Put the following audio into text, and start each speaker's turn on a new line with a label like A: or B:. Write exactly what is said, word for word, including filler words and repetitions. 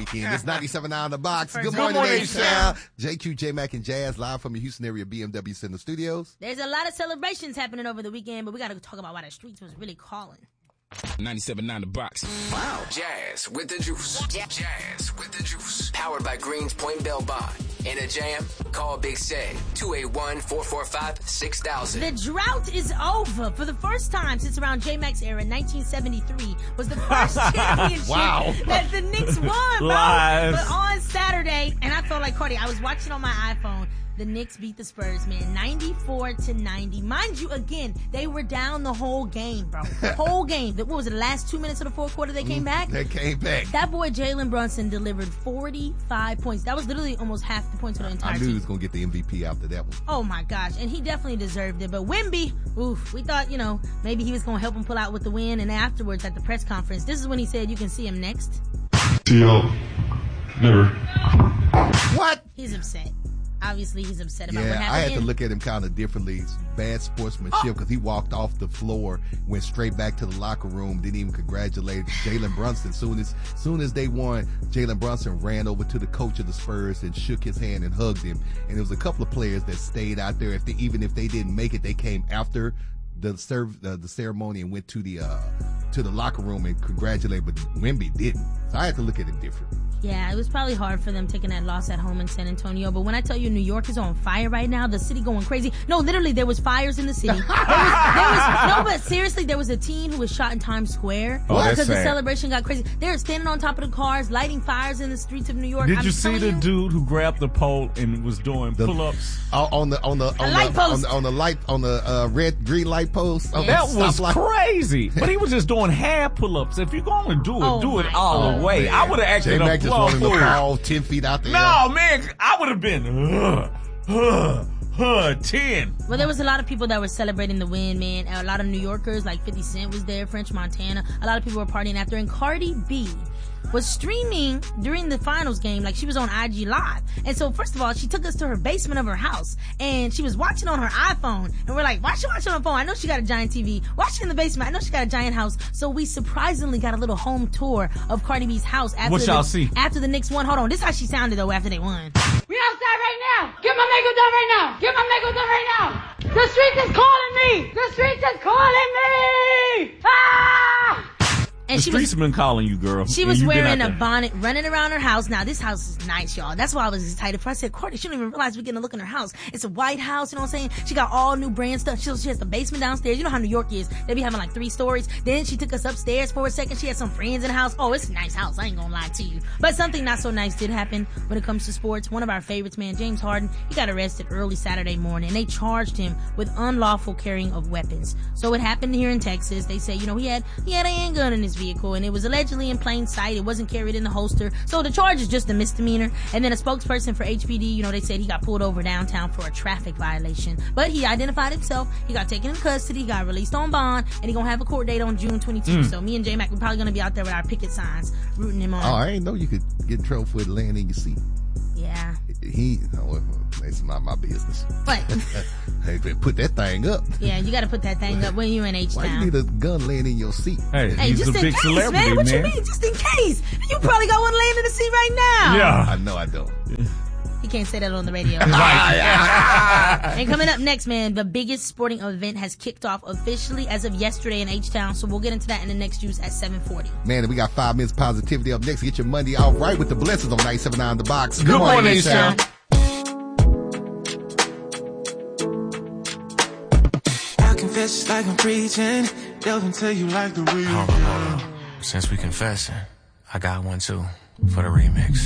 A: weekend. It's ninety-seven point nine The Box. Good
B: Good
A: morning,
B: morning,
A: H-Town. J Q, J-Mac, and Jazz live from the Houston area B M W Center Studios.
C: There's a lot of celebrations happening over the weekend, but we got to talk about why the streets was really calling.
D: ninety-seven point nine The Box.
E: Wow. Jazz with the juice. Jazz with the juice. Powered by Greens Point Bell Bond. In a jam? Call Big Say. two eight one, four four five, six thousand.
C: The drought is over. For the first time since around J-Mac's era, nineteen seventy-three was the first championship
A: Wow.
C: that the Knicks won, bro.
B: Lies.
C: But on Saturday, and I felt like, Cardi, I was watching on my iPhone, the Knicks beat the Spurs, man, ninety-four to ninety. Mind you, again, they were down the whole game, bro. Whole game. What was it, the last two minutes of the fourth quarter they came back?
A: They came back.
C: That boy Jalen Brunson delivered forty-five points. That was literally almost half the points of the entire
A: I knew
C: team.
A: he was going to get the M V P after that one.
C: Oh my gosh, and he definitely deserved it. But Wemby, oof, we thought, you know, maybe he was going to help him pull out with the win. And afterwards at the press conference, this is when he said you can see him next.
F: See y'all. Never.
A: What?
C: He's upset. Obviously, he's upset about
A: Yeah,
C: what happened.
A: I had to
C: And-
A: look at him kind of differently. It's bad sportsmanship because he walked off the floor, went straight back to the locker room, didn't even congratulate Jalen Brunson. Soon as soon as they won, Jalen Brunson ran over to the coach of the Spurs and shook his hand and hugged him. And there was a couple of players that stayed out there. If they, even if they didn't make it, they came after the serve uh, the ceremony and went to the uh, to the locker room and congratulated. But Wemby didn't, so I had to look at him different.
C: Yeah, it was probably hard for them taking that loss at home in San Antonio. But when I tell you New York is on fire right now, the city going crazy. No, literally, there was fires in the city. There was, there was, no, but seriously, there was a teen who was shot in Times Square
B: Oh, that's
C: because the
B: sad.
C: celebration got crazy. They were standing on top of the cars, lighting fires in the streets of New York.
B: Did
C: I'm
B: you see
C: telling
B: the
C: you,
B: dude who grabbed the pole and was doing
A: The-
B: pull-ups?
A: Uh, on the on the on
C: light
A: the, on
C: post.
A: the on the light on the uh, red green light post. on the
B: That was
A: stoplight.
B: crazy. But he was just doing half pull-ups. If you're going to do it,
C: Oh
B: do it
C: my
B: all
A: Oh,
B: the way.
A: man.
B: I would have acted
A: J-Mac
B: a
A: just
B: plum
A: wanted to
B: fool.
A: fall ten feet out there.
B: No, man, I would have been uh, uh, uh, ten.
C: Well, there was a lot of people that were celebrating the win, man. A lot of New Yorkers, like fifty Cent was there, French Montana. A lot of people were partying after. And Cardi B was streaming during the finals game, like she was on I G Live. And so, first of all, she took us to her basement of her house, and she was watching on her iPhone. And we're like, why she watching on her phone? I know she got a giant T V. Watching in the basement, I know she got a giant house. So we surprisingly got a little home tour of Cardi B's house after
B: What
C: the,
B: y'all see?
C: after the Knicks won. Hold on, this is how she sounded though after they won.
G: We outside right now. Get my makeup done right now. Get my makeup done right now. The streets is calling me. The streets is calling me. Ah!
C: And
B: The
C: she
B: streets
C: was
B: been calling you, girl.
C: She
B: and
C: was
B: you been
C: wearing
B: out
C: a
B: there.
C: bonnet, running around her house. Now, this house is nice, y'all. That's why I was excited. For I said, Courtney, she don't even realize we're getting a look in her house. It's a white house, you know what I'm saying? She got all new brand stuff. She, she has the basement downstairs. You know how New York is. They be having like three stories. Then she took us upstairs for a second. She had some friends in the house. Oh, it's a nice house. I ain't gonna lie to you. But something not so nice did happen when it comes to sports. One of our favorites, man, James Harden, he got arrested early Saturday morning. They charged him with unlawful carrying of weapons. So it happened here in Texas. They say, you know, he had, he had a handgun in his vehicle, and it was allegedly in plain sight. It wasn't carried in the holster. So the charge is just a misdemeanor. And then a spokesperson for H P D, you know, they said he got pulled over downtown for a traffic violation. But he identified himself. He got taken into custody. He got released on bond. And he gonna have a court date on June twenty-second.
B: Mm.
C: So me and J-Mac, we're probably gonna be out there with our picket signs, rooting him on.
A: Oh, I ain't know you could get in trouble for it laying in your seat.
C: Yeah.
A: He, no, well, that's not my business.
C: But,
A: Hey, put that thing up.
C: yeah, you gotta put that thing up when you're in
A: Why
C: H-Town.
A: you need a gun laying in your seat?
B: Hey,
C: Hey,
B: he's
C: just
B: a
C: in
B: big
C: case,
B: celebrity,
C: man. What
B: man.
C: you mean? Just in case. You probably got one laying in the seat right now.
B: Yeah.
A: I know I don't.
C: He can't say that on the radio.
A: Ah,
C: And coming up next, man, the biggest sporting event has kicked off officially as of yesterday in H-Town. So we'll get into that in the next juice at seven forty.
A: Man, we got five minutes positivity up next. Get your Monday all right with the blessings on ninety-seven point nine The Box.
B: Good morning,
A: H-Town.
B: H-Town.
H: I confess like I'm preaching, delve into you like the real.
I: Hold on, hold on. Since we confessing, I got one too for the remix.